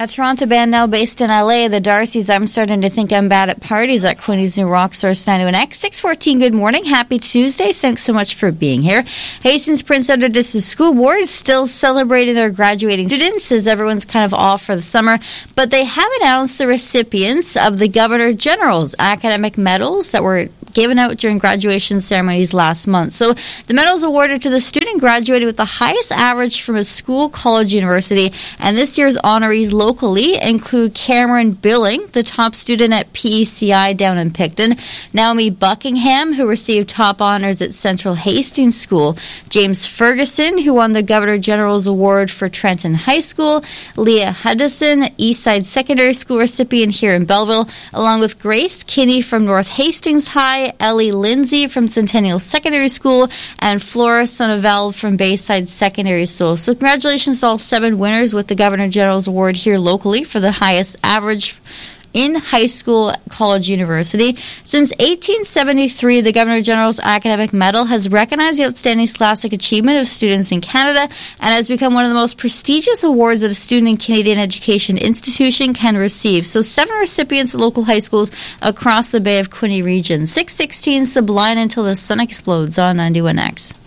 A Toronto band now based in LA, the Darcys. I'm starting to think I'm bad at parties at Quinny's new Rock Source 91X. 614, good morning. Happy Tuesday. Thanks so much for being here. Hastings Prince Edward District School Board is still celebrating their graduating students as everyone's kind of off for the summer, but they have announced the recipients of the Governor General's academic medals that were given out during graduation ceremonies last month. So the medals awarded to the student graduating with the highest average from a school, college, university, and this year's honorees locally include Cameron Billing, the top student at PECI down in Picton, Naomi Buckingham, who received top honors at Central Hastings School, James Ferguson, who won the Governor General's Award for Trenton High School, Leah Hudson, Eastside Secondary School recipient here in Belleville, along with Grace Kinney from North Hastings High, Ellie Lindsay from Centennial Secondary School, and Flora Sonnevel from Bayside Secondary School. So congratulations to all 7 winners with the Governor General's Award here locally for the highest average in high school, college, university. Since 1873, the Governor General's Academic Medal has recognized the outstanding scholastic achievement of students in Canada and has become one of the most prestigious awards that a student in Canadian education institution can receive. So 7 recipients at local high schools across the Bay of Quinte region. 616 Sublime until the sun explodes on 91X.